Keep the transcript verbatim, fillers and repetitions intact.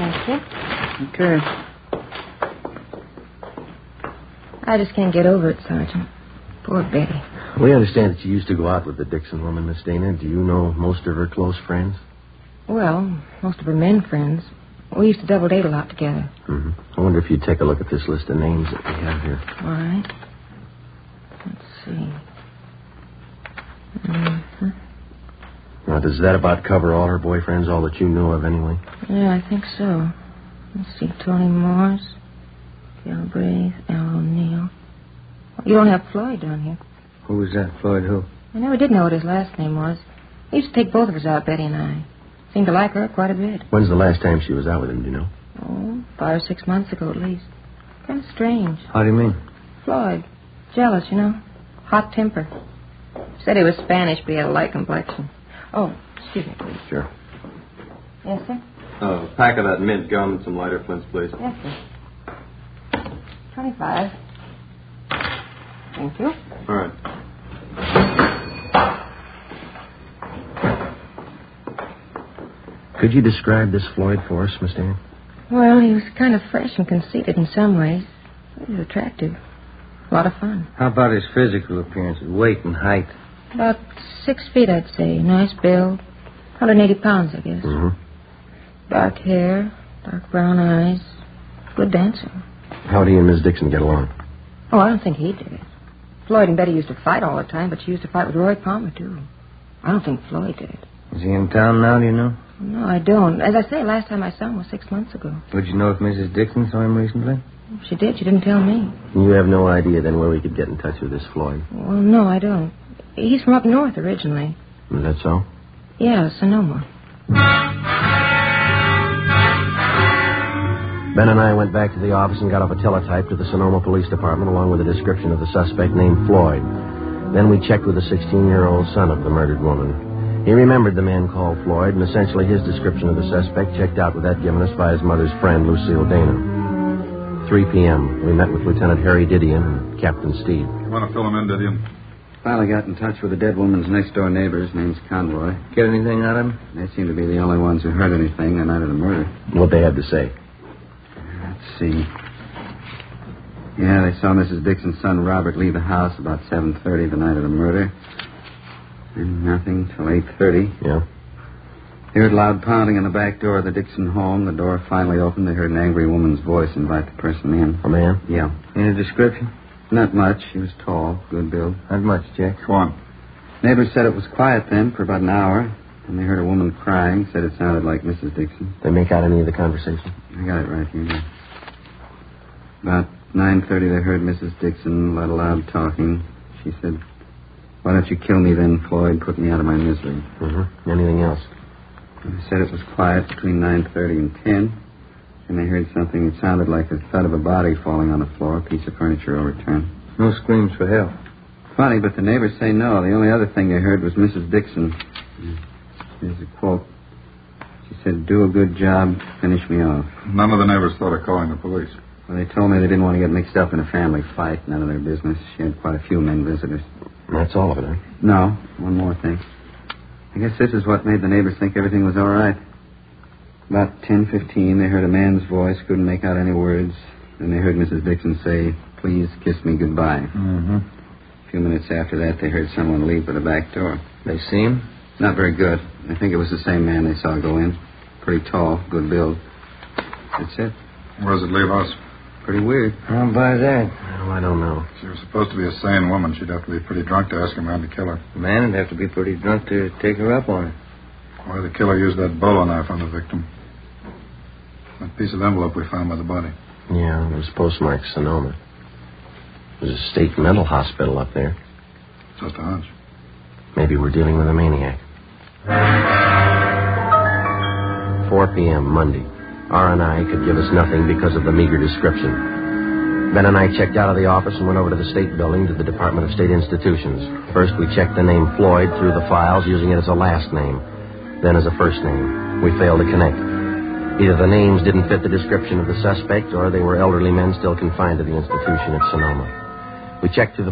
Thank you. Okay. I just can't get over it, Sergeant. Poor Betty. We understand that you used to go out with the Dixon woman, Miss Dana. Do you know most of her close friends? Well, most of her men friends. We used to double date a lot together. Mm-hmm. I wonder if you'd take a look at this list of names that we have here. All right. Let's see. Mm-hmm. Now, does that about cover all her boyfriends, all that you know of anyway? Yeah, I think so. Let's see. Tony Morse, Galbraith, Al O'Neill. You don't have Floyd down here. Who was that? Floyd who? I never did know what his last name was. He used to take both of us out, Betty and I. Seemed to like her quite a bit. When's the last time she was out with him, do you know? Oh, five or six months ago at least. Kind of strange. How do you mean? Floyd. Jealous, you know. Hot temper. Said he was Spanish, but he had a light complexion. Oh, excuse me, please. Sure. Yes, sir? Uh, a pack of that mint gum and some lighter flints, please. Yes, sir. Twenty-five. Thank you. All right. Could you describe this Floyd for us, Miss Dana? Well, he was kind of fresh and conceited in some ways. He was attractive. A lot of fun. How about his physical appearance, his weight and height? About six feet, I'd say. Nice build. one hundred eighty pounds, I guess. Mm-hmm. Dark hair, dark brown eyes. Good dancer. How do you and Miss Dixon get along? Oh, I don't think he did. Floyd and Betty used to fight all the time, but she used to fight with Roy Palmer, too. I don't think Floyd did. Is he in town now, do you know? No, I don't. As I say, last time I saw him was six months ago. Would you know if Missus Dixon saw him recently? If she did, she didn't tell me. You have no idea, then, where we could get in touch with this Floyd? Well, no, I don't. He's from up north originally. Is that so? Yeah, Sonoma. Ben and I went back to the office and got off a teletype to the Sonoma Police Department along with a description of the suspect named Floyd. Then we checked with the sixteen-year-old son of the murdered woman. He remembered the man called Floyd, and essentially his description of the suspect checked out with that given us by his mother's friend, Lucille Dana. three p.m. We met with Lieutenant Harry Didion and Captain Steve. You want to fill him in, Didion? Finally got in touch with the dead woman's next-door neighbors. Name's Conroy. Get anything out of him? They seem to be the only ones who heard anything the night of the murder. What they had to say? Let's see. Yeah, they saw Missus Dixon's son, Robert, leave the house about seven thirty the night of the murder. And nothing till eight thirty. Yeah. They heard loud pounding on the back door of the Dixon home. The door finally opened. They heard an angry woman's voice invite the person in. A man? Yeah. Any description? Not much. He was tall, good build. Not much, Jack. Go on. Neighbors said it was quiet then for about an hour. And they heard a woman crying. Said it sounded like Missus Dixon. They make out any of the conversation? I got it right here. Yeah. About nine thirty, they heard Missus Dixon, a lot of loud talking. She said, "Why don't you kill me then, Floyd? Put me out of my misery." Mm-hmm. Anything else? They said it was quiet between nine thirty and ten. And they heard something that sounded like the thud of a body falling on the floor, a piece of furniture overturned. No screams for help. Funny, but the neighbors say no. The only other thing they heard was Missus Dixon. Here's a quote. She said, "Do a good job, finish me off." None of the neighbors thought of calling the police. Well, they told me they didn't want to get mixed up in a family fight. None of their business. She had quite a few men visitors. That's all of it, huh? No, one more thing. I guess this is what made the neighbors think everything was all right. About ten fifteen, they heard a man's voice, couldn't make out any words. Then they heard Missus Dixon say, "Please kiss me goodbye." Mm-hmm. A few minutes after that, they heard someone leave by the back door. They see him? Not very good. I think it was the same man they saw go in. Pretty tall, good build. That's it. Where does it leave us? Pretty weird. How about that? Oh, I don't know. She was supposed to be a sane woman. She'd have to be pretty drunk to ask a man to kill her. The man would have to be pretty drunk to take her up on it. Why the killer used that bolo knife on the victim? That piece of envelope we found by the body. Yeah, it was postmarked Sonoma. There's a state mental hospital up there. Just a hunch. Maybe we're dealing with a maniac. four p.m. Monday. R and I could give us nothing because of the meager description. Ben and I checked out of the office and went over to the state building to the Department of State Institutions. First, we checked the name Floyd through the files, using it as a last name, then as a first name. We failed to connect. Either the names didn't fit the description of the suspect, or they were elderly men still confined to the institution at Sonoma. We checked through the